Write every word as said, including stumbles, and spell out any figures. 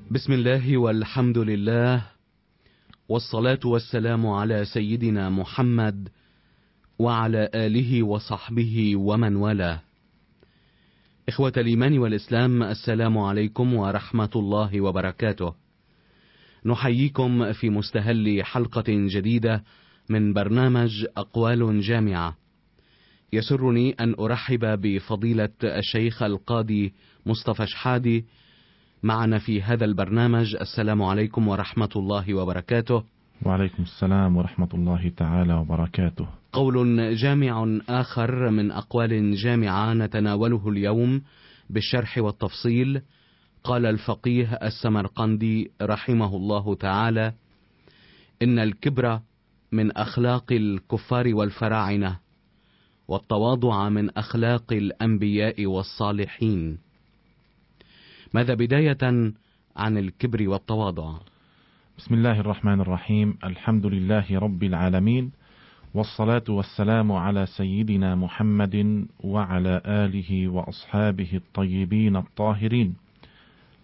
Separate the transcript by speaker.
Speaker 1: بسم الله والحمد لله، والصلاة والسلام على سيدنا محمد وعلى آله وصحبه ومن والاه. إخوة الإيمان والإسلام، السلام عليكم ورحمة الله وبركاته. نحييكم في مستهل حلقة جديدة من برنامج أقوال جامعة. يسرني أن أرحب بفضيلة الشيخ القاضي مصطفى شحادي معنا في هذا البرنامج. السلام عليكم ورحمة الله وبركاته.
Speaker 2: وعليكم السلام ورحمة الله تعالى وبركاته.
Speaker 1: قول جامع آخر من أقوال جامعة نتناوله اليوم بالشرح والتفصيل. قال الفقيه السمرقندي رحمه الله تعالى: إن الكبر من أخلاق الكفار والفراعنة، والتواضع من أخلاق الأنبياء والصالحين. ماذا بداية عن الكبر والتواضع؟
Speaker 2: بسم الله الرحمن الرحيم. الحمد لله رب العالمين، والصلاة والسلام على سيدنا محمد وعلى آله وأصحابه الطيبين الطاهرين.